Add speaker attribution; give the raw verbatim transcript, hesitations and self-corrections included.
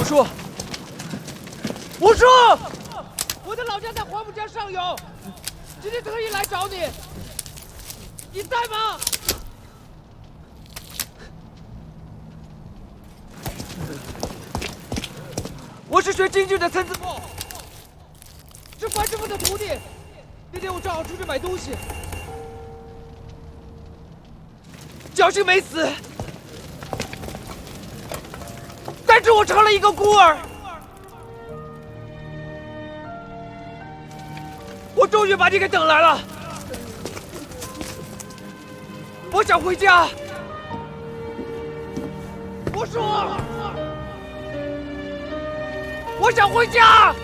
Speaker 1: 我说，我说，我的老家在黄浦江上游，今天特意来找你，你在吗？我是学京剧的参字部，是关师傅的徒弟。那天我正好出去买东西，侥幸没死，但是我成了一个孤儿。我终于把你给等来了，我想回家。我说，我想回家。